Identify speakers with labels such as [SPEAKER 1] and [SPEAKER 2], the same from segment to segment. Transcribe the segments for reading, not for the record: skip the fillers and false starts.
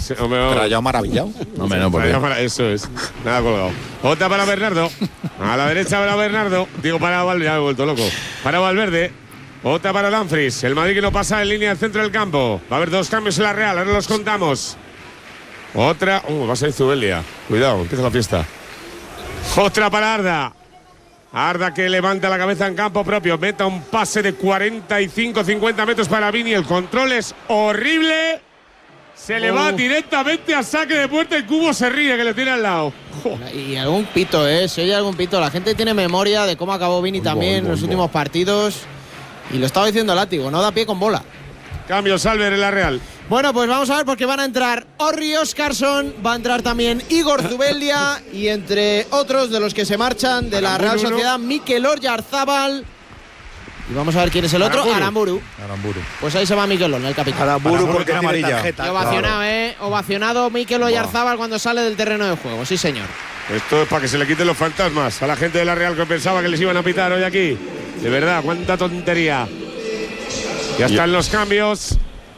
[SPEAKER 1] Rayado maravillado.
[SPEAKER 2] No menos,
[SPEAKER 3] eso es. Nada colgado. Otra para Bernardo. A la derecha para Bernardo. Digo, para Valverde. Ya me he vuelto loco. Para Valverde. Otra para Dumfries. El Madrid que no pasa en línea al centro del campo. Va a haber 2 cambios en la Real. Ahora los contamos. Otra. Va a ser Zubeldía. Cuidado, empieza la fiesta. Otra para Arda. Arda que levanta la cabeza en campo propio. Meta un pase de 45-50 metros para Vini. El control es horrible. Se le va directamente a saque de puerta y Cubo se ríe que le tiene al lado.
[SPEAKER 4] Y algún pito, se oye algún pito. La gente tiene memoria de cómo acabó Vini también en los últimos partidos. Y lo estaba diciendo Látigo, no da pie con bola.
[SPEAKER 3] Cambio Salver en la Real.
[SPEAKER 4] Bueno, pues vamos a ver porque van a entrar Orri Óscarsson, va a entrar también Igor Zubeldia y entre otros de los que se marchan de la Real Sociedad, Mikel Oyarzábal. Y vamos a ver quién es el otro, Aramburu. Pues ahí se va Mikelón, el capitán.
[SPEAKER 1] Aramburu porque era amarilla.
[SPEAKER 4] Ovacionado, Ovacionado Mikel Oyarzábal cuando sale del terreno de juego, sí señor.
[SPEAKER 3] Esto es para que se le quiten los fantasmas a la gente de la Real que pensaba que les iban a pitar hoy aquí. De verdad, cuánta tontería. Ya están los cambios.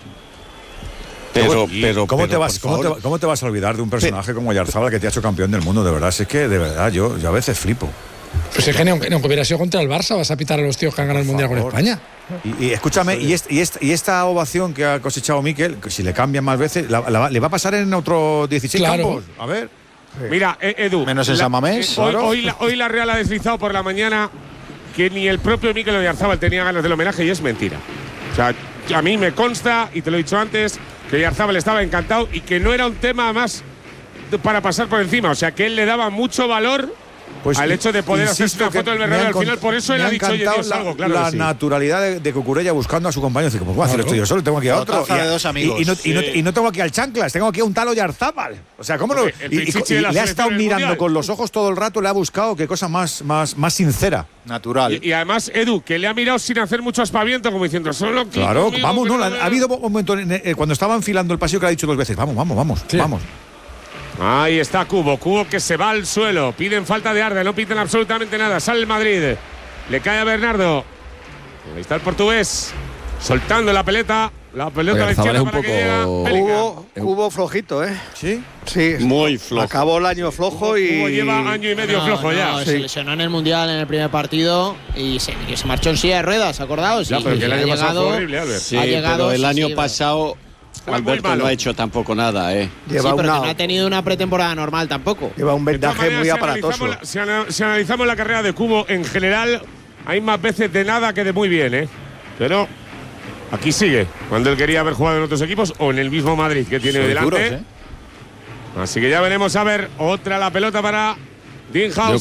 [SPEAKER 5] Pero ¿cómo te vas a olvidar de un personaje como Oyarzábal que te ha hecho campeón del mundo? De verdad, es que de verdad yo a veces flipo.
[SPEAKER 6] Pues es que aunque hubiera sido contra el Barça, vas a pitar a los tíos que han ganado el Mundial con España.
[SPEAKER 5] Y escúchame, y esta ovación que ha cosechado Mikel, que si le cambian más veces, ¿le va a pasar en otros 16 campos? A ver.
[SPEAKER 3] Mira, Edu.
[SPEAKER 1] Menos en San Mamés.
[SPEAKER 3] Hoy la Real ha deslizado por la mañana que ni el propio Mikel Oyarzábal tenía ganas del homenaje y es mentira. O sea, a mí me consta, y te lo he dicho antes, que Oyarzábal estaba encantado y que no era un tema más para pasar por encima. O sea, que él le daba mucho valor al hecho de poder hacer una foto del Bernabéu al final. Por eso él ha dicho, oye, Dios, algo, claro.
[SPEAKER 5] La naturalidad de Cucurella buscando a su compañero. Dice, pues voy a hacer esto yo solo, tengo aquí a otro. Y no tengo aquí al Chanclas, tengo aquí a un tal Oyarzábal. O sea, ¿cómo no? Y le ha estado mirando con los ojos todo el rato, le ha buscado qué cosa más sincera.
[SPEAKER 1] Natural.
[SPEAKER 3] Y además, Edu, que le ha mirado sin hacer mucho aspaviento, como diciendo, solo.
[SPEAKER 5] Claro, vamos, no. Ha habido un momento cuando estaba enfilando el pasillo que le ha dicho 2 veces, vamos.
[SPEAKER 3] Ahí está Cubo que se va al suelo. Piden falta de Arda, no piden absolutamente nada. Sale el Madrid. Le cae a Bernardo. Ahí está el portugués. Soltando la pelota. La pelota a la izquierda para que llega.
[SPEAKER 7] Cubo flojito,
[SPEAKER 5] ¿Sí?
[SPEAKER 7] Sí.
[SPEAKER 1] Muy flojo.
[SPEAKER 7] Acabó el año flojo y…
[SPEAKER 3] Cubo lleva año y medio flojo ya.
[SPEAKER 4] Se lesionó en el Mundial en el primer partido y se marchó en silla de ruedas, ¿acordados?
[SPEAKER 3] Ya, pero que el año pasado fue horrible, Albert.
[SPEAKER 1] Sí, pero el año pasado… Alberto no ha hecho tampoco nada,
[SPEAKER 4] pero no ha tenido una pretemporada normal tampoco.
[SPEAKER 7] Lleva un vendaje muy aparatoso.
[SPEAKER 3] Si analizamos la carrera de Cubo, en general, hay más veces de nada que de muy bien, Pero aquí sigue, cuando él quería haber jugado en otros equipos o en el mismo Madrid que tiene delante. Así que ya veremos, a ver, otra la pelota para Dinhaus.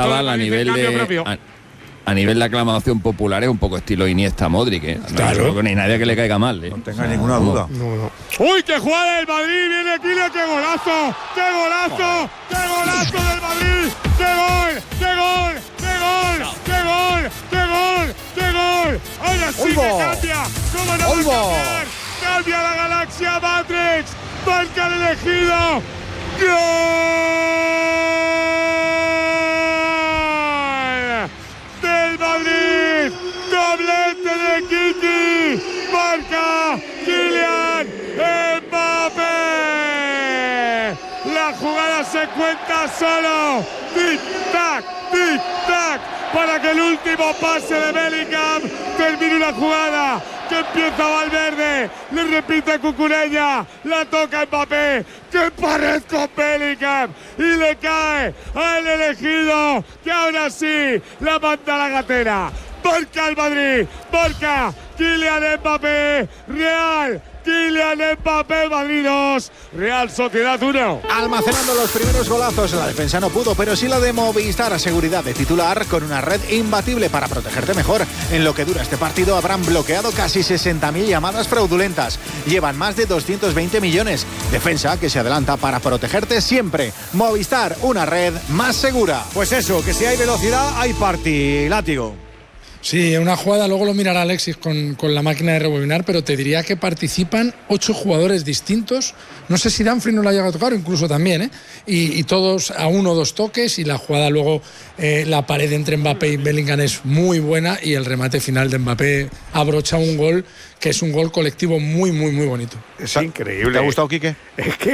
[SPEAKER 2] A nivel de aclamación popular es un poco estilo Iniesta Modric,
[SPEAKER 6] Claro.
[SPEAKER 2] No creo que ni nadie que le caiga mal,
[SPEAKER 5] No tenga ninguna duda.
[SPEAKER 7] No.
[SPEAKER 3] ¡Uy, qué jugada del Madrid! ¡Viene Kylian! ¡Qué golazo! ¡Qué golazo! ¡Qué golazo del Madrid! ¡Qué gol! ¡Qué gol! ¡Qué gol! ¡Qué gol! ¡Qué gol! ¡Qué gol! ¡Ahora sí que cambia! ¿Cómo no va a cambiar? ¡Cambia la galaxia Matrix! ¡Marca el elegido! ¡Gol! ¡Del Madrid! ¡Doblete de Kiki! ¡Marca Kylian Mbappé! La jugada se cuenta solo. ¡Tic-tac! ¡Tic-tac! Para que el último pase de Bellingham termine una jugada que empieza Valverde, le repite a Cucurella, la toca Mbappé, que pared con Bellingham y le cae al elegido, que ahora sí la manda a la gatera. Marca el Madrid, marca Kylian Mbappé, Real. Kylian Mbappé, Madrid 2, Real Sociedad 1.
[SPEAKER 1] Almacenando los primeros golazos, la defensa no pudo, pero sí la de Movistar, a seguridad de titular, con una red imbatible para protegerte mejor. En lo que dura este partido habrán bloqueado casi 60.000 llamadas fraudulentas. Llevan más de 220 millones. Defensa que se adelanta para protegerte siempre. Movistar, una red más segura.
[SPEAKER 5] Pues eso, que si hay velocidad, hay party, Látigo.
[SPEAKER 6] Sí, una jugada, luego lo mirará Alexis con la máquina de rebobinar, pero te diría que participan 8 jugadores distintos. No sé si Dumfries no la llega a tocar, o incluso también, y todos a 1 o 2 toques, y la jugada luego, la pared entre Mbappé y Bellingham es muy buena, y el remate final de Mbappé abrocha un gol que es un gol colectivo muy, muy, muy bonito.
[SPEAKER 7] Es increíble.
[SPEAKER 1] ¿Te ha gustado, Quique?
[SPEAKER 7] Es que